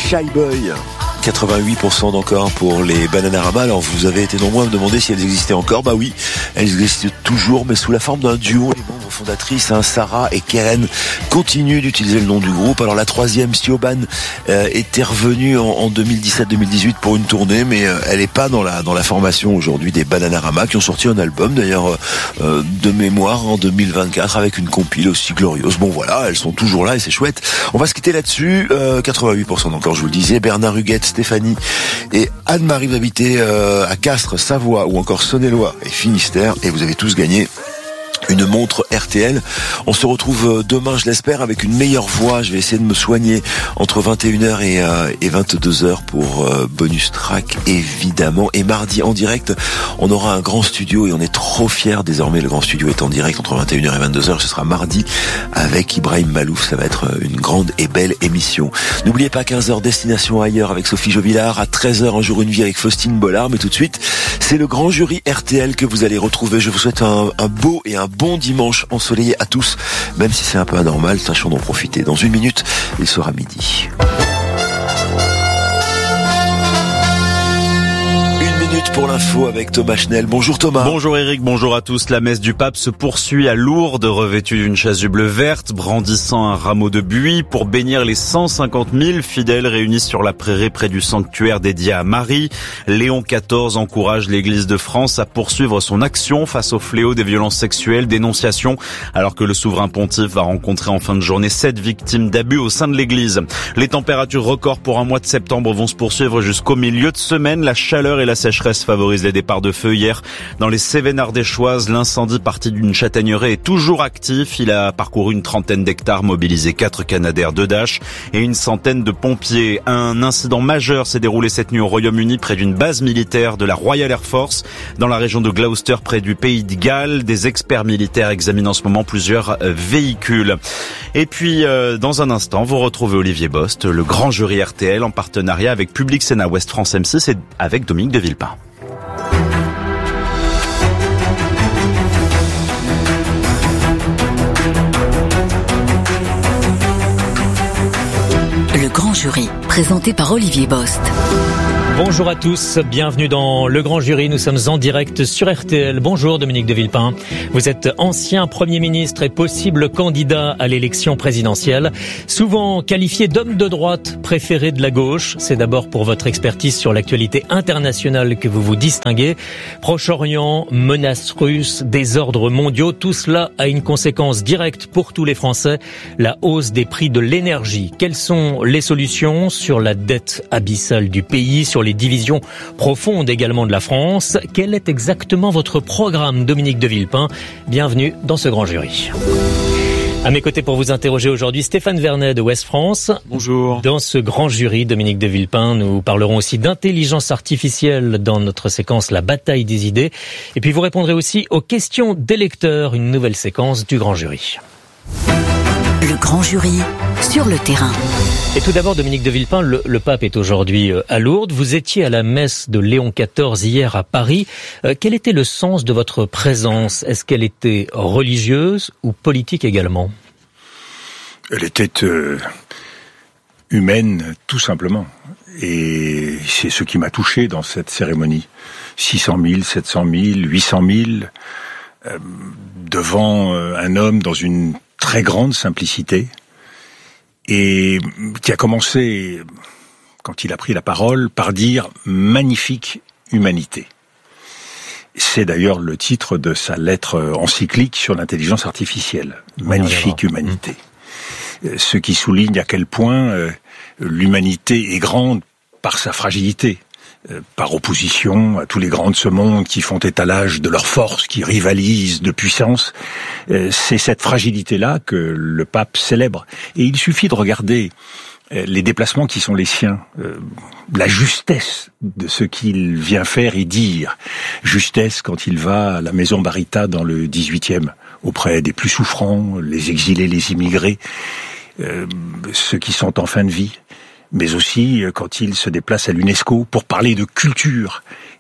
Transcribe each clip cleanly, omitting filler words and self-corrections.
Shy Boy. 88% d'encore pour les Bananarama. Alors vous avez été nombreux à me demander si elles existaient encore. Bah oui, elles existent toujours, mais sous la forme d'un duo. Les membres fondatrices, Sarah et Keren, continuent d'utiliser le nom du groupe. Alors la troisième, Siobhan, était revenue en 2017-2018 pour une tournée, mais elle est pas dans la formation aujourd'hui des Bananarama, qui ont sorti un album d'ailleurs de mémoire en 2024 avec une compile aussi glorieuse. Bon voilà, elles sont toujours là et c'est chouette. On va se quitter là-dessus. 88% encore, je vous le disais. Bernard Huguette, Stéphanie et Anne-Marie vous habitez à Castres, Savoie ou encore Saône-et-Loire et Finistère, et vous avez tous gagné une montre RTL. On se retrouve demain, je l'espère, avec une meilleure voix. Je vais essayer de me soigner entre 21h et 22h pour bonus track, évidemment. Et mardi, en direct, on aura un grand studio et on est trop fiers. Désormais, le grand studio est en direct entre 21h et 22h. Ce sera mardi avec Ibrahim Malouf. Ça va être une grande et belle émission. N'oubliez pas, 15h, Destination Ailleurs avec Sophie Jovillard. À 13h, Un jour une vie avec Faustine Bollard. Mais tout de suite, c'est le grand jury RTL que vous allez retrouver. Je vous souhaite un beau et un bon dimanche ensoleillé à tous, même si c'est un peu anormal, sachons d'en profiter. Dans une minute, il sera midi. Pour l'info avec Thomas Schnell. Bonjour Thomas. Bonjour Eric, bonjour à tous. La messe du pape se poursuit à Lourdes, revêtue d'une chasuble verte, brandissant un rameau de buis pour bénir les 150 000 fidèles réunis sur la prairie près du sanctuaire dédié à Marie. Léon XIV encourage l'Église de France à poursuivre son action face au fléau des violences sexuelles, dénonciation, alors que le souverain pontife va rencontrer en fin de journée 7 victimes d'abus au sein de l'Église. Les températures records pour un mois de septembre vont se poursuivre jusqu'au milieu de semaine. La chaleur et la sécheresse favorise les départs de feu. Hier, dans les Cévennes ardéchoises, l'incendie parti d'une châtaigneraie est toujours actif. Il a parcouru une trentaine d'hectares, mobilisé 4 Canadair, 2 Dash et une centaine de pompiers. Un incident majeur s'est déroulé cette nuit au Royaume-Uni près d'une base militaire de la Royal Air Force dans la région de Gloucester près du Pays de Galles. Des experts militaires examinent en ce moment plusieurs véhicules. Et puis, dans un instant, vous retrouvez Olivier Bost, le grand jury RTL en partenariat avec Public Sénat Ouest France M6 et avec Dominique de Villepin. Le grand jury, présenté par Olivier Bost. Bonjour à tous, bienvenue dans Le Grand Jury. Nous sommes en direct sur RTL. Bonjour Dominique de Villepin. Vous êtes ancien Premier ministre et possible candidat à l'élection présidentielle. Souvent qualifié d'homme de droite préféré de la gauche. C'est d'abord pour votre expertise sur l'actualité internationale que vous vous distinguez. Proche-Orient, menaces russes, désordres mondiaux, tout cela a une conséquence directe pour tous les Français. La hausse des prix de l'énergie. Quelles sont les solutions sur la dette abyssale du pays, sur les divisions profondes également de la France? Quel est exactement votre programme, Dominique de Villepin? Bienvenue dans ce grand jury. À mes côtés pour vous interroger aujourd'hui, Stéphane Vernet de Ouest France. Bonjour. Dans ce grand jury, Dominique de Villepin, nous parlerons aussi d'intelligence artificielle dans notre séquence La bataille des idées. Et puis vous répondrez aussi aux questions des lecteurs, une nouvelle séquence du grand jury. Le grand jury sur le terrain. Et tout d'abord, Dominique de Villepin, le pape est aujourd'hui à Lourdes. Vous étiez à la messe de Léon XIV hier à Paris. Quel était le sens de votre présence? Est-ce qu'elle était religieuse ou politique également? Elle était humaine, tout simplement. Et c'est ce qui m'a touché dans cette cérémonie. 600 000, 700 000, 800 000, devant un homme dans une très grande simplicité, et qui a commencé, quand il a pris la parole, par dire « magnifique humanité ». C'est d'ailleurs le titre de sa lettre encyclique sur l'intelligence artificielle, « Magnifique humanité ». Ce qui souligne à quel point l'humanité est grande par sa fragilité, par opposition à tous les grands de ce monde qui font étalage de leur force, qui rivalisent de puissance. C'est cette fragilité-là que le pape célèbre. Et il suffit de regarder les déplacements qui sont les siens, la justesse de ce qu'il vient faire et dire. Justesse quand il va à la maison Barita dans le 18e, auprès des plus souffrants, les exilés, les immigrés, ceux qui sont en fin de vie. Mais aussi quand il se déplace à l'UNESCO pour parler de culture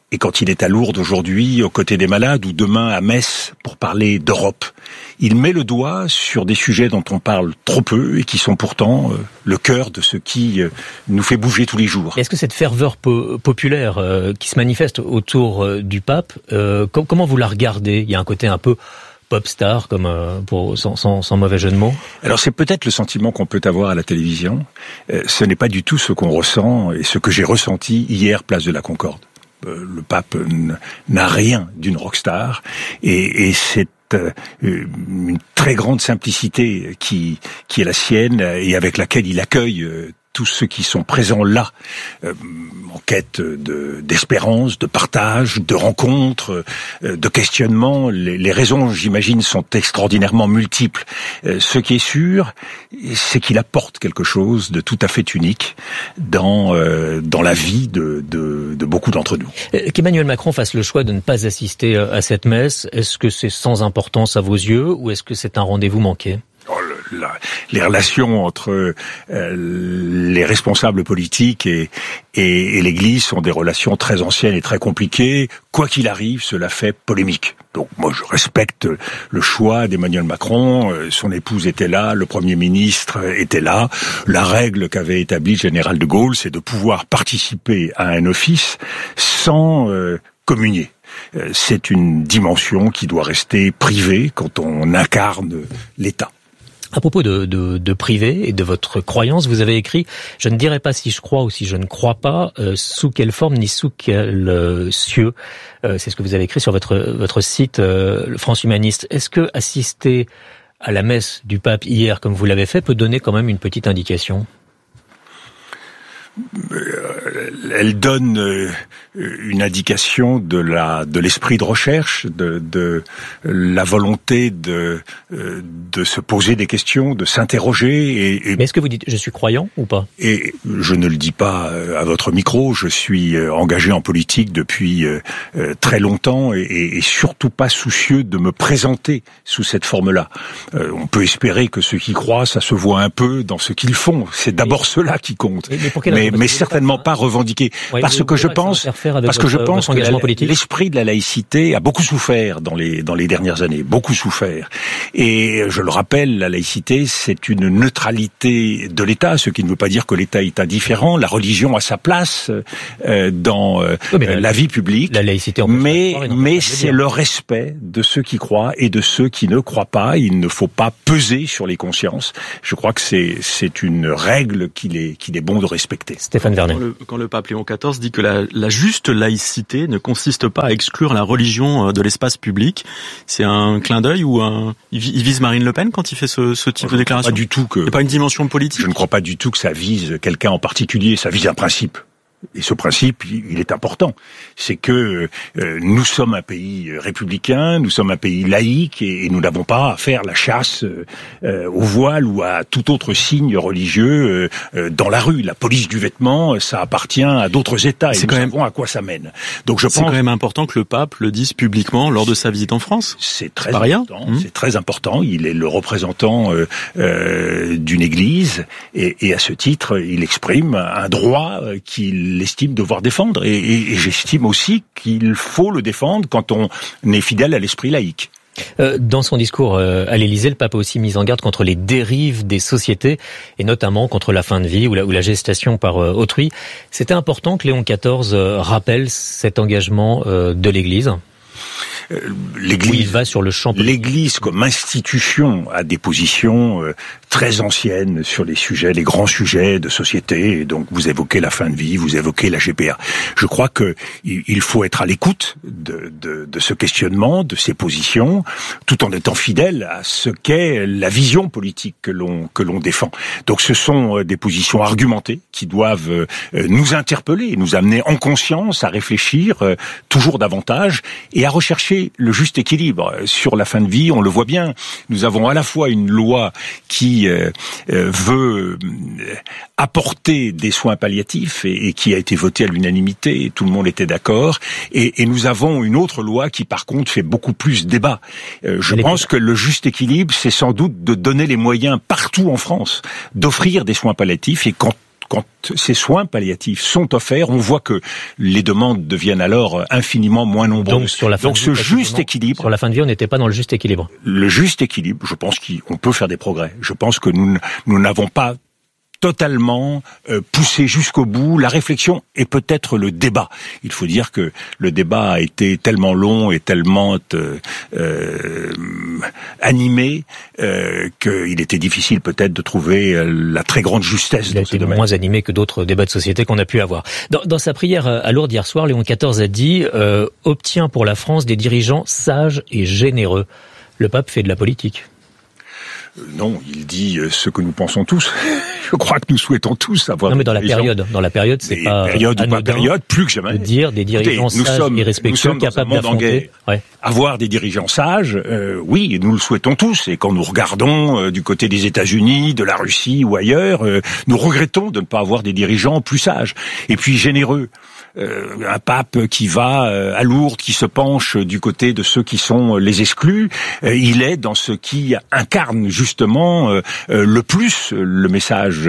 et quand il est à Lourdes aujourd'hui, aux côtés des malades, ou demain à Metz pour parler d'Europe, il met le doigt sur des sujets dont on parle trop peu et qui sont pourtant le cœur de ce qui nous fait bouger tous les jours. Est-ce que cette ferveur populaire qui se manifeste autour du pape, comment vous la regardez ? Il y a un côté un peu pop star, comme sans mauvais jeu de mots. Alors c'est peut-être le sentiment qu'on peut avoir à la télévision. Ce n'est pas du tout ce qu'on ressent et ce que j'ai ressenti hier, place de la Concorde. Le pape n'a rien d'une rockstar et c'est une très grande simplicité qui est la sienne et avec laquelle il accueille tous ceux qui sont présents là, en quête d'espérance, de partage, de rencontres, de questionnement. Les raisons, j'imagine, sont extraordinairement multiples. Ce qui est sûr, c'est qu'il apporte quelque chose de tout à fait unique dans la vie de beaucoup d'entre nous. Qu'Emmanuel Macron fasse le choix de ne pas assister à cette messe, est-ce que c'est sans importance à vos yeux ou est-ce que c'est un rendez-vous manqué ? Les relations entre les responsables politiques et l'Église sont des relations très anciennes et très compliquées. Quoi qu'il arrive, cela fait polémique. Donc moi, je respecte le choix d'Emmanuel Macron. Son épouse était là, le Premier ministre était là. La règle qu'avait établie le général de Gaulle, c'est de pouvoir participer à un office sans communier. C'est une dimension qui doit rester privée quand on incarne l'État. À propos de privé et de votre croyance, vous avez écrit « Je ne dirai pas si je crois ou si je ne crois pas, sous quelle forme ni sous quel cieux ». C'est ce que vous avez écrit sur votre site France Humaniste. Est-ce que assister à la messe du pape hier, comme vous l'avez fait, peut donner quand même une petite indication ? Elle donne une indication de l'esprit de recherche, de la volonté de se poser des questions, de s'interroger. Mais est-ce que vous dites je suis croyant ou pas ? Et je ne le dis pas à votre micro. Je suis engagé en politique depuis très longtemps et surtout pas soucieux de me présenter sous cette forme-là. On peut espérer que ceux qui croient, ça se voit un peu dans ce qu'ils font. C'est d'abord cela qui compte. Mais certainement pas revendiqué. Parce que je pense que l'esprit de la laïcité a beaucoup souffert dans les dernières années. Beaucoup souffert. Et je le rappelle, la laïcité, c'est une neutralité de l'État, ce qui ne veut pas dire que l'État est indifférent. La religion a sa place dans la vie publique. La laïcité, mais c'est le respect de ceux qui croient et de ceux qui ne croient pas. Il ne faut pas peser sur les consciences. Je crois que c'est une règle qu'il est bon de respecter. Stéphane Vernet. Quand le pape Léon XIV dit que la juste laïcité ne consiste pas à exclure la religion de l'espace public, c'est un clin d'œil ou il vise Marine Le Pen quand il fait ce type de déclaration ? Pas du tout que. C'est pas une dimension politique ? Je ne crois pas du tout que ça vise quelqu'un en particulier, ça vise un principe. Et ce principe, il est important. C'est que nous sommes un pays républicain, nous sommes un pays laïque et nous n'avons pas à faire la chasse au voile ou à tout autre signe religieux dans la rue. La police du vêtement, ça appartient à d'autres États et nous savons à quoi ça mène. Donc je pense. C'est quand même important que le pape le dise publiquement lors de sa visite en France. C'est très important. C'est très important. Il est le représentant d'une Église et à ce titre, il exprime un droit qu'il estime devoir défendre et j'estime aussi qu'il faut le défendre quand on est fidèle à l'esprit laïque. Dans son discours à l'Élysée, le pape a aussi mis en garde contre les dérives des sociétés et notamment contre la fin de vie ou la gestation par autrui. C'était important que Léon XIV rappelle cet engagement de l'Église. L'Église, où il va sur le champ politique. L'Église comme institution a des positions très anciennes sur les grands sujets de société. Et donc vous évoquez la fin de vie, vous évoquez la GPA. Je crois que il faut être à l'écoute de ce questionnement, de ces positions, tout en étant fidèle à ce qu'est la vision politique que l'on défend. Donc ce sont des positions argumentées qui doivent nous interpeller, nous amener en conscience à réfléchir toujours davantage et à rechercher le juste équilibre. Sur la fin de vie, on le voit bien, nous avons à la fois une loi qui veut apporter des soins palliatifs et qui a été votée à l'unanimité, et tout le monde était d'accord, et nous avons une autre loi qui par contre fait beaucoup plus débat. Je pense que le juste équilibre, c'est sans doute de donner les moyens partout en France d'offrir des soins palliatifs et quand ces soins palliatifs sont offerts, on voit que les demandes deviennent alors infiniment moins nombreuses. Donc ce juste équilibre... Sur la fin de vie, on n'était pas dans le juste équilibre. Le juste équilibre, je pense qu'on peut faire des progrès. Je pense que nous n'avons pas totalement poussé jusqu'au bout la réflexion et peut-être le débat. Il faut dire que le débat a été tellement long et tellement animé qu'il était difficile peut-être de trouver la très grande justesse dans ce domaine. Il a été moins animé que d'autres débats de société qu'on a pu avoir. Dans sa prière à Lourdes hier soir, Léon XIV a dit « Obtient pour la France des dirigeants sages et généreux ». Le pape fait de la politique. Non, il dit ce que nous pensons tous. Je crois que nous souhaitons tous avoir. Non, mais dans la période, c'est pas période ou pas période, plus que jamais. De dire des dirigeants sages et respectueux, capables d'affronter. Ouais. Avoir des dirigeants sages, oui, nous le souhaitons tous. Et quand nous regardons du côté des États-Unis, de la Russie ou ailleurs, nous regrettons de ne pas avoir des dirigeants plus sages. Et puis généreux. Un pape qui va à Lourdes, qui se penche du côté de ceux qui sont les exclus, il est dans ce qui incarne justement le plus le message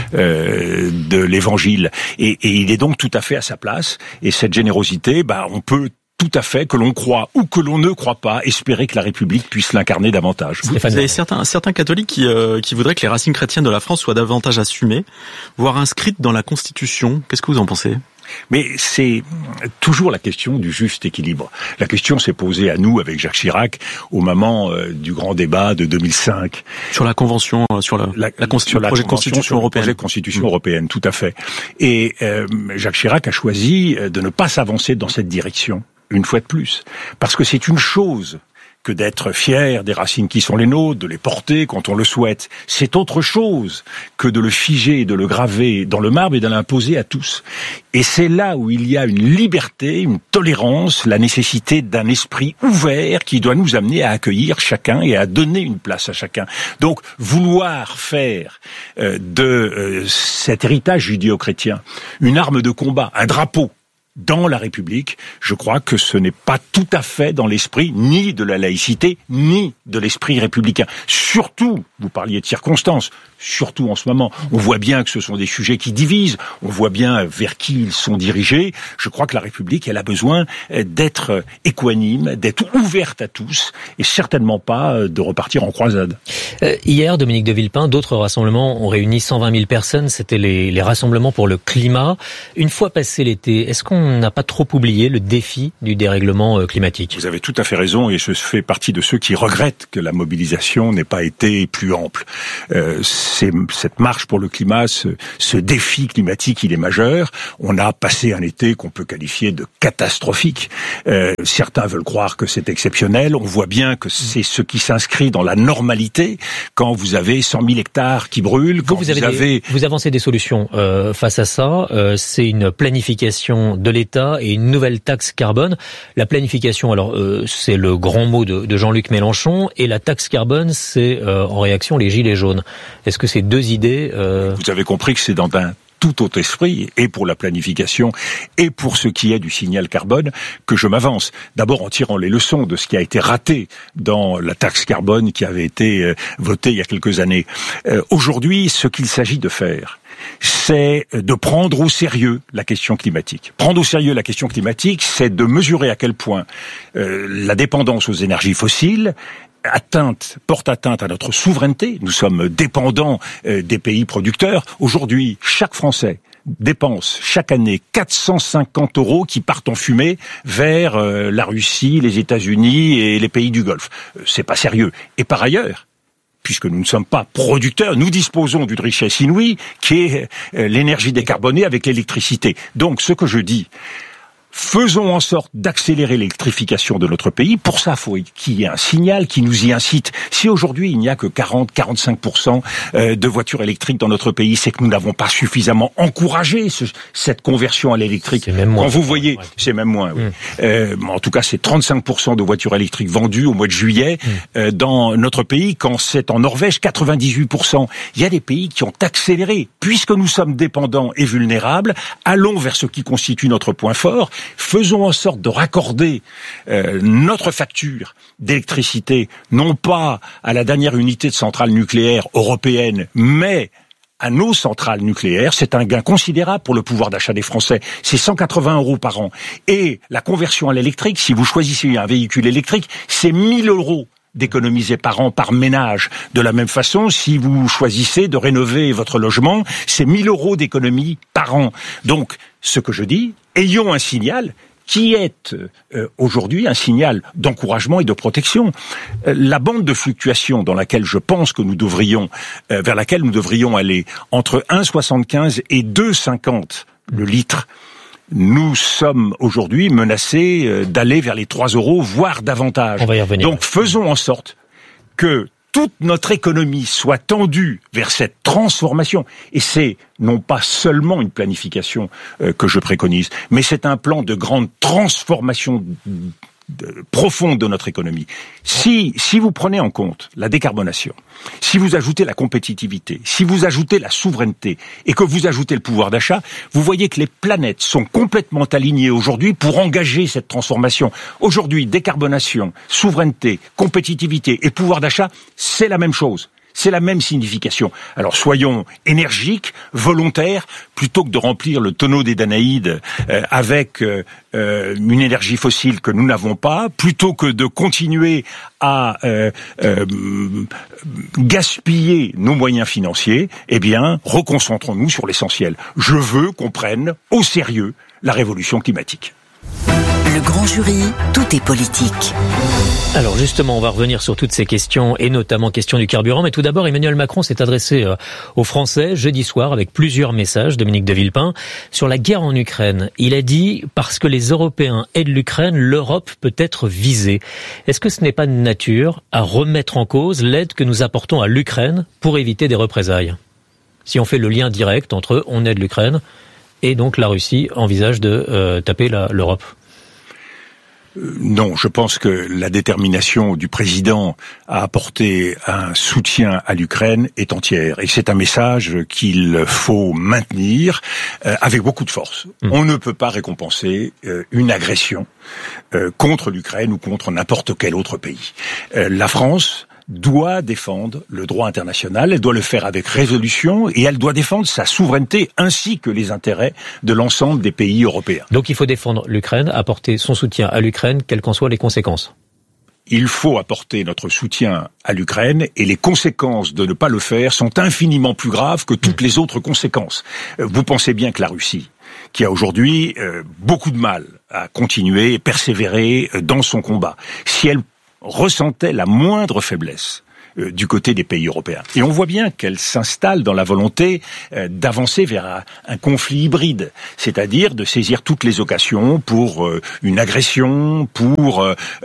de l'Évangile. Et il est donc tout à fait à sa place. Et cette générosité, on peut tout à fait, que l'on croit ou que l'on ne croit pas, espérer que la République puisse l'incarner davantage. Vous avez certains catholiques qui voudraient que les racines chrétiennes de la France soient davantage assumées, voire inscrites dans la Constitution. Qu'est-ce que vous en pensez ? Mais c'est toujours la question du juste équilibre. La question s'est posée à nous avec Jacques Chirac au moment du grand débat de 2005. Sur la convention, sur le projet de constitution européenne. Projet de constitution européenne, tout à fait. Et Jacques Chirac a choisi de ne pas s'avancer dans cette direction, une fois de plus. Parce que c'est une chose que d'être fier des racines qui sont les nôtres, de les porter quand on le souhaite. C'est autre chose que de le figer, de le graver dans le marbre et de l'imposer à tous. Et c'est là où il y a une liberté, une tolérance, la nécessité d'un esprit ouvert qui doit nous amener à accueillir chacun et à donner une place à chacun. Donc, vouloir faire de cet héritage judéo-chrétien une arme de combat, un drapeau, dans la République, je crois que ce n'est pas tout à fait dans l'esprit ni de la laïcité, ni de l'esprit républicain. Surtout, vous parliez de circonstances, surtout en ce moment, on voit bien que ce sont des sujets qui divisent, on voit bien vers qui ils sont dirigés. Je crois que la République, elle a besoin d'être équanime, d'être ouverte à tous, et certainement pas de repartir en croisade. Hier, Dominique de Villepin, d'autres rassemblements ont réuni 120 000 personnes, c'était les rassemblements pour le climat. Une fois passé l'été, est-ce qu'on n'a pas trop oublié le défi du dérèglement climatique? Vous avez tout à fait raison, et je fais partie de ceux qui regrettent que la mobilisation n'ait pas été plus ample. Cette marche pour le climat, ce défi climatique, il est majeur. On a passé un été qu'on peut qualifier de catastrophique. Certains veulent croire que c'est exceptionnel. On voit bien que c'est ce qui s'inscrit dans la normalité quand vous avez 100 000 hectares qui brûlent. Vous avancez des solutions face à ça. C'est une planification de l'État et une nouvelle taxe carbone. La planification, alors c'est le grand mot de Jean-Luc Mélenchon, et la taxe carbone, c'est en réaction les gilets jaunes. Est-ce que ces deux idées... Vous avez compris que c'est dans un tout autre esprit, et pour la planification, et pour ce qui est du signal carbone, que je m'avance. D'abord en tirant les leçons de ce qui a été raté dans la taxe carbone qui avait été votée il y a quelques années. Aujourd'hui, ce qu'il s'agit de faire, c'est de prendre au sérieux la question climatique. Prendre au sérieux la question climatique, c'est de mesurer à quel point la dépendance aux énergies fossiles porte atteinte à notre souveraineté. Nous sommes dépendants des pays producteurs. Aujourd'hui, chaque Français dépense chaque année 450 € qui partent en fumée vers la Russie, les États-Unis et les pays du Golfe. C'est pas sérieux. Et par ailleurs, puisque nous ne sommes pas producteurs, nous disposons d'une richesse inouïe qui est l'énergie décarbonée avec l'électricité. Donc, ce que je dis, faisons en sorte d'accélérer l'électrification de notre pays. Pour ça, il faut qu'il y ait un signal qui nous y incite. Si aujourd'hui, il n'y a que 40-45% de voitures électriques dans notre pays, c'est que nous n'avons pas suffisamment encouragé cette conversion à l'électrique. C'est même moins. Quand vous voyez, c'est même moins, oui. En tout cas, c'est 35% de voitures électriques vendues au mois de juillet dans notre pays, quand c'est en Norvège 98%. Il y a des pays qui ont accéléré. Puisque nous sommes dépendants et vulnérables, allons vers ce qui constitue notre point fort. Faisons en sorte de raccorder notre facture d'électricité, non pas à la dernière unité de centrale nucléaire européenne, mais à nos centrales nucléaires, c'est un gain considérable pour le pouvoir d'achat des Français. C'est 180 € par an. Et la conversion à l'électrique, si vous choisissez un véhicule électrique, c'est 1000 € d'économiser par an par ménage. De la même façon, si vous choisissez de rénover votre logement, c'est 1000 € d'économie par an. Donc, ce que je dis, ayons un signal qui est aujourd'hui un signal d'encouragement et de protection. La bande de fluctuation dans laquelle je pense que nous devrions, vers laquelle nous devrions aller, entre 1,75 et 2,50 le litre, nous sommes aujourd'hui menacés d'aller vers les 3 €, voire davantage. On va y revenir. Donc faisons en sorte que toute notre économie soit tendue vers cette transformation. Et c'est non pas seulement une planification que je préconise, mais c'est un plan de grande transformation profonde de notre économie. Si vous prenez en compte la décarbonation, si vous ajoutez la compétitivité, si vous ajoutez la souveraineté et que vous ajoutez le pouvoir d'achat, vous voyez que les planètes sont complètement alignées aujourd'hui pour engager cette transformation. Aujourd'hui, décarbonation, souveraineté, compétitivité et pouvoir d'achat, c'est la même chose. C'est la même signification. Alors soyons énergiques, volontaires, plutôt que de remplir le tonneau des Danaïdes avec une énergie fossile que nous n'avons pas, plutôt que de continuer à gaspiller nos moyens financiers, eh bien, reconcentrons-nous sur l'essentiel. Je veux qu'on prenne au sérieux la révolution climatique. Le grand jury, tout est politique. Alors justement, on va revenir sur toutes ces questions et notamment question du carburant. Mais tout d'abord, Emmanuel Macron s'est adressé aux Français jeudi soir avec plusieurs messages, Dominique de Villepin, sur la guerre en Ukraine. Il a dit « Parce que les Européens aident l'Ukraine, l'Europe peut être visée ». Est-ce que ce n'est pas de nature à remettre en cause l'aide que nous apportons à l'Ukraine pour éviter des représailles ? Si on fait le lien direct entre on aide l'Ukraine et donc la Russie envisage de taper l'Europe. Non, je pense que la détermination du président à apporter un soutien à l'Ukraine est entière. Et c'est un message qu'il faut maintenir avec beaucoup de force. On ne peut pas récompenser une agression contre l'Ukraine ou contre n'importe quel autre pays. La France doit défendre le droit international, elle doit le faire avec résolution et elle doit défendre sa souveraineté ainsi que les intérêts de l'ensemble des pays européens. Donc il faut défendre l'Ukraine, apporter son soutien à l'Ukraine, quelles qu'en soient les conséquences. Il faut apporter notre soutien à l'Ukraine et les conséquences de ne pas le faire sont infiniment plus graves que toutes les autres conséquences. Vous pensez bien que la Russie, qui a aujourd'hui beaucoup de mal à continuer et persévérer dans son combat, si elle ressentait la moindre faiblesse du côté des pays européens. Et on voit bien qu'elle s'installe dans la volonté d'avancer vers un conflit hybride, c'est-à-dire de saisir toutes les occasions pour une agression, pour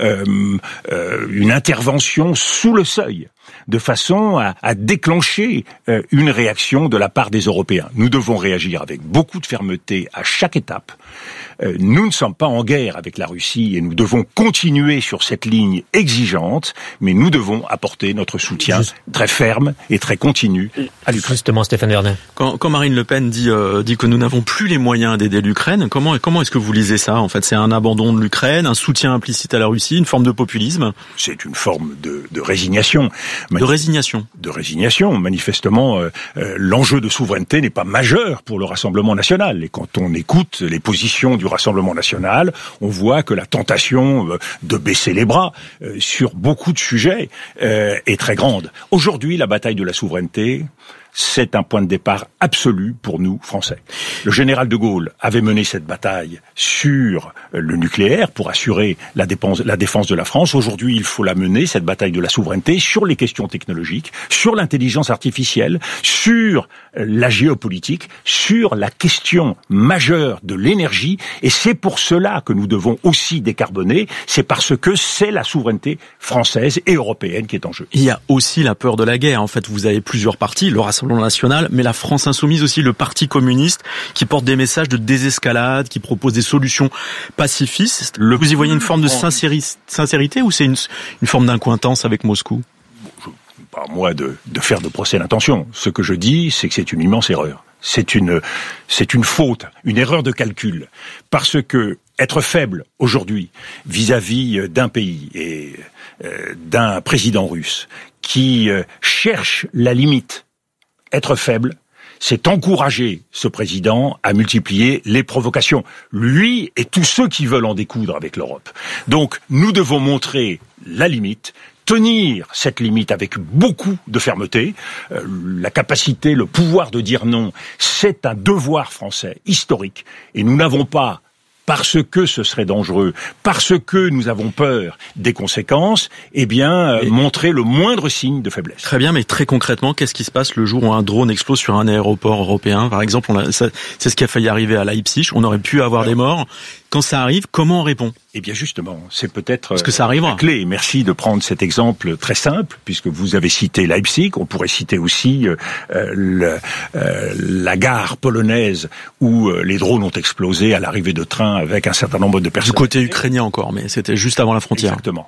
une intervention sous le seuil, de façon à déclencher une réaction de la part des Européens. Nous devons réagir avec beaucoup de fermeté à chaque étape. Nous ne sommes pas en guerre avec la Russie et nous devons continuer sur cette ligne exigeante, mais nous devons apporter notre soutien très ferme et très continu à l'Ukraine. Justement, Stéphane Vernet. Quand Marine Le Pen dit que nous n'avons plus les moyens d'aider l'Ukraine, comment est-ce que vous lisez ça ? En fait, c'est un abandon de l'Ukraine, un soutien implicite à la Russie, une forme de populisme ? C'est une forme de résignation. De résignation. De résignation. Manifestement, l'enjeu de souveraineté n'est pas majeur pour le Rassemblement national. Et quand on écoute les positions du Rassemblement national, on voit que la tentation de baisser les bras sur beaucoup de sujets est très grande. Aujourd'hui, la bataille de la souveraineté, c'est un point de départ absolu pour nous, Français. Le général de Gaulle avait mené cette bataille sur le nucléaire pour assurer la défense de la France. Aujourd'hui, il faut la mener, cette bataille de la souveraineté, sur les questions technologiques, sur l'intelligence artificielle, sur la géopolitique, sur la question majeure de l'énergie. Et c'est pour cela que nous devons aussi décarboner. C'est parce que c'est la souveraineté française et européenne qui est en jeu. Il y a aussi la peur de la guerre. En fait, vous avez plusieurs partis, le Rassemblement national, mais la France insoumise aussi, le Parti communiste, qui porte des messages de désescalade, qui propose des solutions pacifistes. Vous y voyez une forme de sincérité ou c'est une forme d'incointance avec Moscou ? Pas à moi de faire de procès d'intention. Ce que je dis, c'est que c'est une immense erreur. C'est une faute, une erreur de calcul. Parce que être faible aujourd'hui vis-à-vis d'un pays et d'un président russe qui cherche la limite, être faible, c'est encourager ce président à multiplier les provocations. Lui et tous ceux qui veulent en découdre avec l'Europe. Donc, nous devons montrer la limite, tenir cette limite avec beaucoup de fermeté. La capacité, le pouvoir de dire non, c'est un devoir français historique. Et nous n'avons pas, parce que ce serait dangereux, parce que nous avons peur des conséquences, montrer le moindre signe de faiblesse. Très bien, mais très concrètement, qu'est-ce qui se passe le jour où un drone explose sur un aéroport européen? Par exemple, c'est ce qui a failli arriver à Leipzig. On aurait pu avoir des morts. Quand ça arrive, comment on répond? Eh bien justement, c'est peut-être parce que ça arrivera. La clé. Merci de prendre cet exemple très simple, puisque vous avez cité Leipzig. On pourrait citer aussi la gare polonaise où les drones ont explosé à l'arrivée de trains avec un certain nombre de personnes. Du côté ukrainien encore, mais c'était juste avant la frontière. Exactement.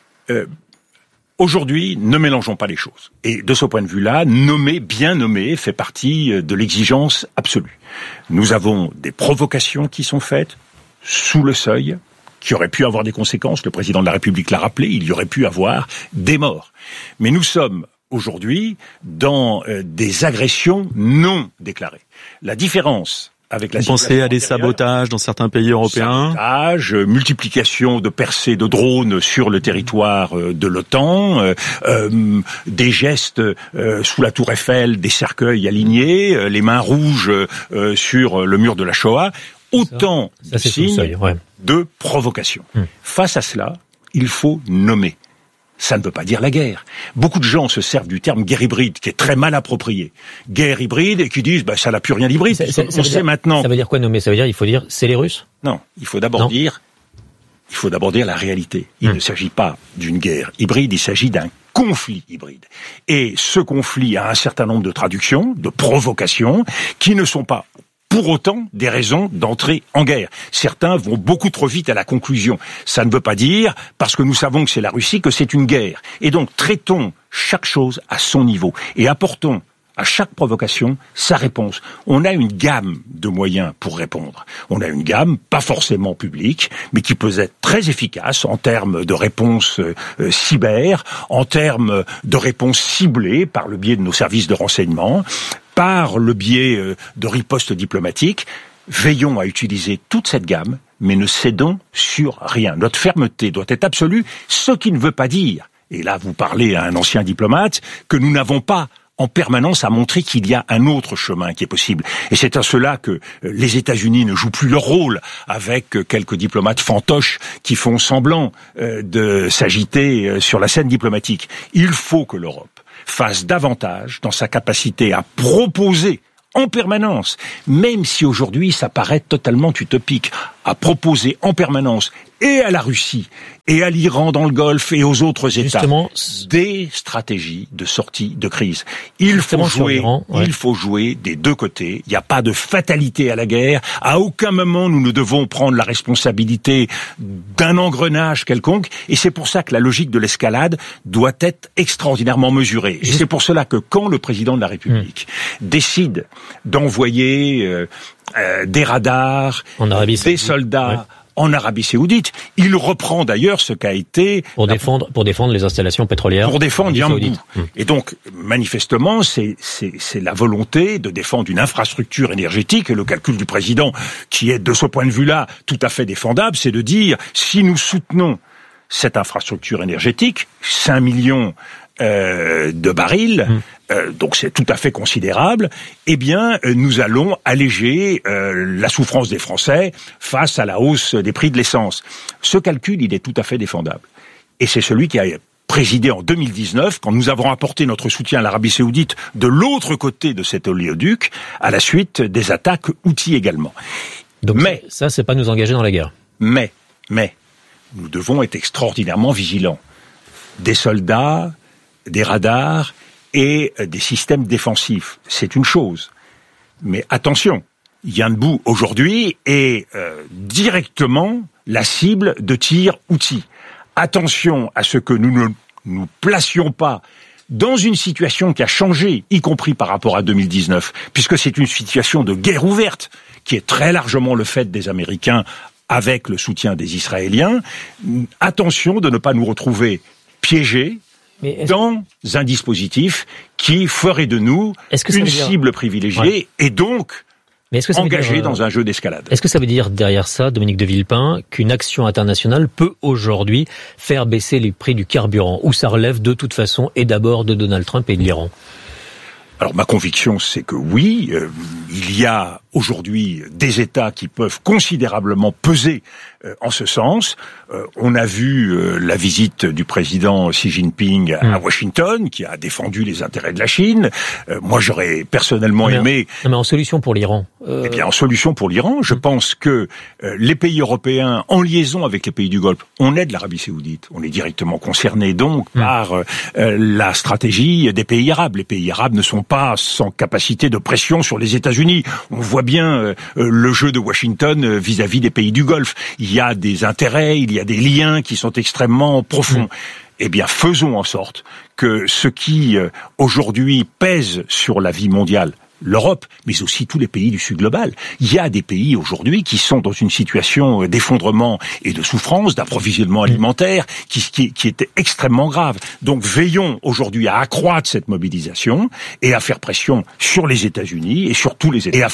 Aujourd'hui, ne mélangeons pas les choses. Et de ce point de vue-là, bien nommer, fait partie de l'exigence absolue. Nous avons des provocations qui sont faites sous le seuil, qui auraient pu avoir des conséquences. Le président de la République l'a rappelé, il y aurait pu avoir des morts. Mais nous sommes aujourd'hui dans des agressions non déclarées. La différence avec la situation... Vous pensez à des sabotages dans certains pays européens? Sabotages, multiplication de percées de drones sur le territoire de l'OTAN, des gestes sous la tour Eiffel, des cercueils alignés, les mains rouges sur le mur de la Shoah. Autant de signes de provocation. Face à cela, il faut nommer. Ça ne veut pas dire la guerre. Beaucoup de gens se servent du terme guerre hybride, qui est très mal approprié. Guerre hybride, et qui disent, ça n'a plus rien d'hybride. Maintenant. Ça veut dire quoi nommer? Ça veut dire, il faut dire, c'est les Russes? Non, il faut d'abord dire la réalité. Il ne s'agit pas d'une guerre hybride, il s'agit d'un conflit hybride. Et ce conflit a un certain nombre de traductions, de provocations, qui ne sont pas pour autant des raisons d'entrer en guerre. Certains vont beaucoup trop vite à la conclusion. Ça ne veut pas dire, parce que nous savons que c'est la Russie, que c'est une guerre. Et donc, traitons chaque chose à son niveau et apportons à chaque provocation sa réponse. On a une gamme de moyens pour répondre. On a une gamme, pas forcément publique, mais qui peut être très efficace en termes de réponses cyber, en termes de réponses ciblées par le biais de nos services de renseignement, par le biais de ripostes diplomatiques. Veillons à utiliser toute cette gamme, mais ne cédons sur rien. Notre fermeté doit être absolue, ce qui ne veut pas dire, et là vous parlez à un ancien diplomate, que nous n'avons pas en permanence à montrer qu'il y a un autre chemin qui est possible. Et c'est à cela que les États-Unis ne jouent plus leur rôle avec quelques diplomates fantoches qui font semblant de s'agiter sur la scène diplomatique. Il faut que l'Europe fasse davantage dans sa capacité à proposer en permanence, même si aujourd'hui ça paraît totalement utopique, à proposer en permanence et à la Russie et à l'Iran dans le Golfe et aux autres États des stratégies de sortie de crise. Il faut jouer des deux côtés. Il n'y a pas de fatalité à la guerre. À aucun moment nous ne devons prendre la responsabilité d'un engrenage quelconque. Et c'est pour ça que la logique de l'escalade doit être extraordinairement mesurée. Et c'est pour cela que quand le président de la République décide d'envoyer des radars, des soldats en Arabie Saoudite, il reprend d'ailleurs ce qu'a été pour défendre les installations pétrolières, pour défendre Yanbu. Et donc manifestement c'est la volonté de défendre une infrastructure énergétique, et le calcul du président qui est de ce point de vue-là tout à fait défendable, c'est de dire si nous soutenons cette infrastructure énergétique, 5 millions de barils, donc c'est tout à fait considérable, eh bien nous allons alléger la souffrance des Français face à la hausse des prix de l'essence. Ce calcul, il est tout à fait défendable. Et c'est celui qui a présidé en 2019, quand nous avons apporté notre soutien à l'Arabie Saoudite de l'autre côté de cet oléoduc, à la suite des attaques Houthis également. Donc ça, c'est pas nous engager dans la guerre. Mais, nous devons être extraordinairement vigilants. Des soldats, des radars et des systèmes défensifs, c'est une chose. Mais attention, Yanbu aujourd'hui est directement la cible de tirs Houthis. Attention à ce que nous ne nous placions pas dans une situation qui a changé, y compris par rapport à 2019, puisque c'est une situation de guerre ouverte, qui est très largement le fait des Américains avec le soutien des Israéliens. Attention de ne pas nous retrouver piégés dans un dispositif qui ferait de nous une cible privilégiée et donc engagée dans un jeu d'escalade. Est-ce que ça veut dire derrière ça, Dominique de Villepin, qu'une action internationale peut aujourd'hui faire baisser les prix du carburant, ou ça relève de toute façon et d'abord de Donald Trump et de l'Iran ? Alors ma conviction, c'est que oui, il y a aujourd'hui des États qui peuvent considérablement peser en ce sens. On a vu la visite du président Xi Jinping à Washington, qui a défendu les intérêts de la Chine. Moi, j'aurais personnellement aimé... Non, mais en solution pour l'Iran. Eh bien, en solution pour l'Iran, je pense que les pays européens, en liaison avec les pays du Golfe, on aide l'Arabie Saoudite. On est directement concerné donc par la stratégie des pays arabes. Les pays arabes ne sont pas sans capacité de pression sur les États-Unis. On voit bien le jeu de Washington vis-à-vis des pays du Golfe. Il y a des intérêts, il y a des liens qui sont extrêmement profonds. Eh bien, faisons en sorte que ce qui aujourd'hui pèse sur la vie mondiale, l'Europe, mais aussi tous les pays du Sud global. Il y a des pays aujourd'hui qui sont dans une situation d'effondrement et de souffrance, d'approvisionnement alimentaire, qui est extrêmement grave. Donc veillons aujourd'hui à accroître cette mobilisation et à faire pression sur les États-Unis et sur tous les États,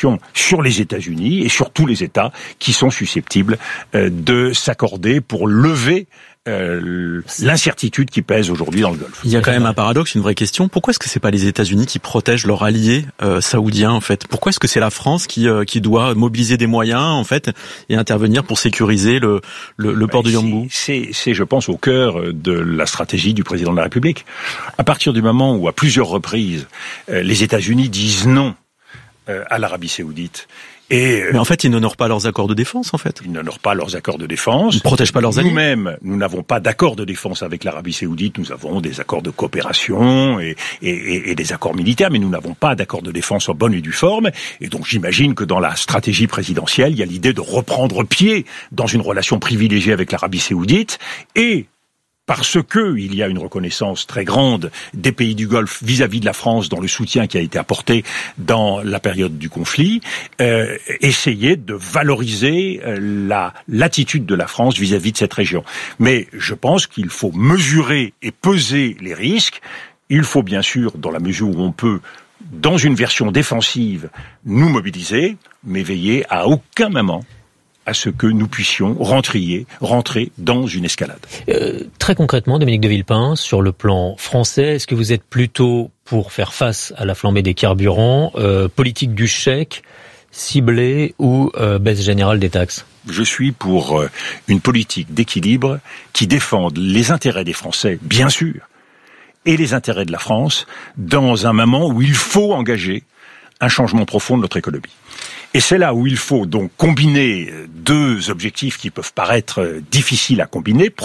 États qui sont susceptibles de s'accorder pour lever l'incertitude qui pèse aujourd'hui dans le Golfe. Il y a quand même un paradoxe, une vraie question. Pourquoi est-ce que c'est pas les États-Unis qui protègent leurs alliés saoudiens en fait ? Pourquoi est-ce que c'est la France qui doit mobiliser des moyens en fait et intervenir pour sécuriser le port de Yanbu ? C'est je pense au cœur de la stratégie du président de la République. À partir du moment où à plusieurs reprises les États-Unis disent non à l'Arabie Saoudite. Mais en fait, ils n'honorent pas leurs accords de défense, en fait. Ils n'honorent pas leurs accords de défense. Ils ne protègent pas leurs alliés. Nous-mêmes, nous n'avons pas d'accord de défense avec l'Arabie Saoudite. Nous avons des accords de coopération et des accords militaires, mais nous n'avons pas d'accord de défense en bonne et due forme. Et donc, j'imagine que dans la stratégie présidentielle, il y a l'idée de reprendre pied dans une relation privilégiée avec l'Arabie Saoudite et parce que il y a une reconnaissance très grande des pays du Golfe vis-à-vis de la France dans le soutien qui a été apporté dans la période du conflit, essayer de valoriser l'attitude de la France vis-à-vis de cette région. Mais je pense qu'il faut mesurer et peser les risques. Il faut bien sûr, dans la mesure où on peut, dans une version défensive, nous mobiliser, mais veiller à aucun moment à ce que nous puissions rentrer dans une escalade. Très concrètement, Dominique de Villepin, sur le plan français, est-ce que vous êtes plutôt pour faire face à la flambée des carburants, politique du chèque, ciblée ou baisse générale des taxes ? Je suis pour une politique d'équilibre qui défende les intérêts des Français, bien sûr, et les intérêts de la France, dans un moment où il faut engager un changement profond de notre économie. Et c'est là où il faut donc combiner deux objectifs qui peuvent paraître difficiles à combiner.